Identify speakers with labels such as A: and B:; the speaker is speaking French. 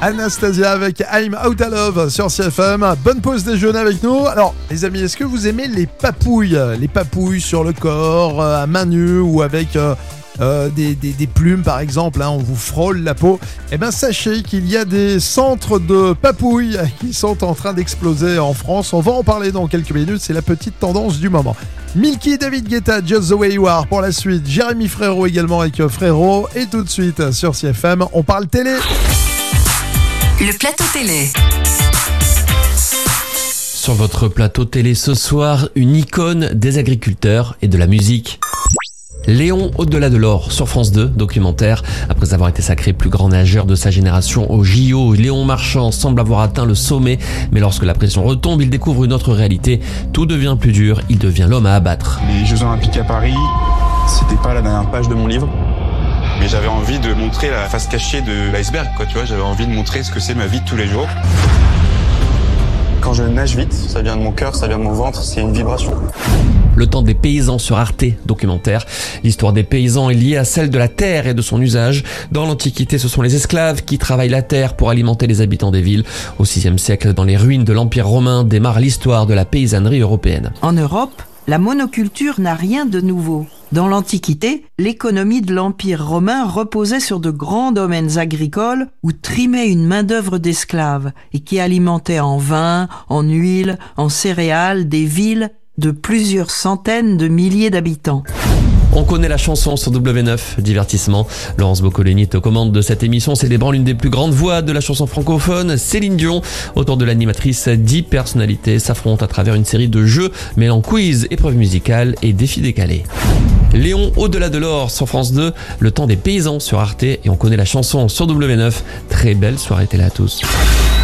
A: Anastasia avec I'm Out of Love sur CFM. Bonne pause déjeuner avec nous. Alors, les amis, est-ce que vous aimez les papouilles? Les papouilles sur le corps, à main nue ou avec des plumes par exemple, on vous frôle la peau. Eh bien, sachez qu'il y a des centres de papouilles qui sont en train d'exploser en France. On va en parler dans quelques minutes. C'est la petite tendance du moment. Milky, David Guetta, Just the Way You Are pour la suite. Jérémy Frérot également avec Frérot. Et tout de suite sur CFM, on parle télé.
B: Le plateau télé.
C: Sur votre plateau télé ce soir, une icône des agriculteurs et de la musique. Léon au-delà de l'or sur France 2, documentaire. Après avoir été sacré plus grand nageur de sa génération au JO, Léon Marchand semble avoir atteint le sommet. Mais lorsque la pression retombe, il découvre une autre réalité. Tout devient plus dur, il devient l'homme à abattre.
D: Les Jeux Olympiques à Paris, c'était pas la dernière page de mon livre. Mais j'avais envie de montrer la face cachée de l'iceberg, quoi, tu vois. J'avais envie de montrer ce que c'est ma vie de tous les jours. Quand je nage vite, ça vient de mon cœur, ça vient de mon ventre, c'est une vibration.
C: Le temps des paysans sur Arte, documentaire. L'histoire des paysans est liée à celle de la terre et de son usage. Dans l'Antiquité, ce sont les esclaves qui travaillent la terre pour alimenter les habitants des villes. Au VIe siècle, dans les ruines de l'Empire romain, démarre l'histoire de la paysannerie européenne.
E: En Europe, la monoculture n'a rien de nouveau. Dans l'Antiquité, l'économie de l'Empire romain reposait sur de grands domaines agricoles où trimait une main-d'œuvre d'esclaves et qui alimentait en vin, en huile, en céréales des villes de plusieurs centaines de milliers d'habitants.
C: On connaît la chanson sur W9, divertissement. Laurence Boccolini est aux commandes de cette émission, célébrant l'une des plus grandes voix de la chanson francophone, Céline Dion. Autour de l'animatrice, 10 personnalités s'affrontent à travers une série de jeux mêlant quiz, épreuves musicales et défis décalés. Léon au-delà de l'or sur France 2, le temps des paysans sur Arte et on connaît la chanson sur W9. Très belle soirée télé à tous.